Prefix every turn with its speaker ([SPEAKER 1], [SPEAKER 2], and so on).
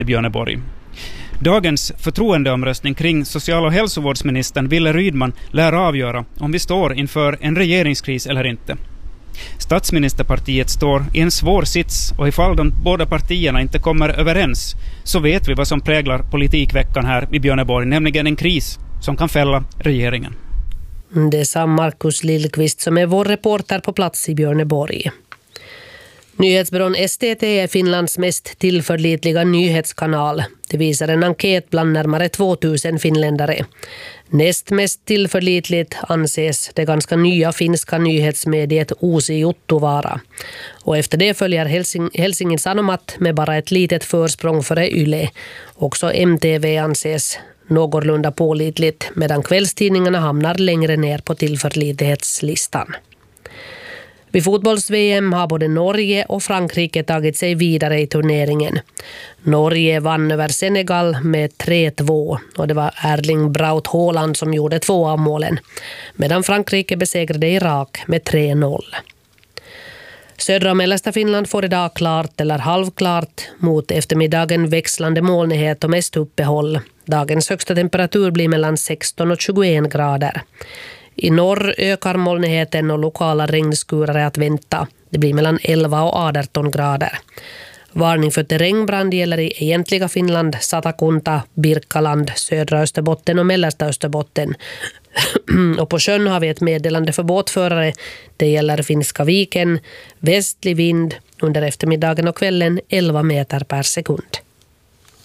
[SPEAKER 1] i Björneborg. Dagens förtroendeomröstning kring social- och hälsovårdsministern Wille Rydman lär avgöra om vi står inför en regeringskris eller inte. Statsministerpartiet står i en svår sits och ifall de båda partierna inte kommer överens så vet vi vad som präglar politikveckan här i Björneborg, nämligen en kris som kan fälla regeringen.
[SPEAKER 2] Det sa Markus Lillqvist som är vår reporter på plats i Björneborg. Nyhetsbyrån STT är Finlands mest tillförlitliga nyhetskanal. Det visar en enkät bland närmare 2000 finländare. Näst mest tillförlitligt anses det ganska nya finska nyhetsmediet Uusi Juttu vara. Och efter det följer Helsingin Sanomat med bara ett litet försprång före Yle. Också MTV anses någorlunda pålitligt medan kvällstidningarna hamnar längre ner på tillförlitlighetslistan. Vid fotbolls-VM har både Norge och Frankrike tagit sig vidare i turneringen. Norge vann över Senegal med 3-2 och det var Erling Braut Haaland som gjorde 2 av målen. Medan Frankrike besegrade Irak med 3-0. Södra och mellersta Finland får idag klart eller halvklart mot eftermiddagen växlande molnighet och mest uppehåll. Dagens högsta temperatur blir mellan 16 och 21 grader. I norr ökar molnigheten och lokala regnskurar är att vänta. Det blir mellan 11 och 18 grader. Varning för terrängbrand gäller i egentliga Finland, Satakunta, Birkaland, södra Österbotten och mellersta Österbotten. Och på sjön har vi ett meddelande för båtförare. Det gäller Finska viken, västlig vind under eftermiddagen och kvällen 11 meter per sekund.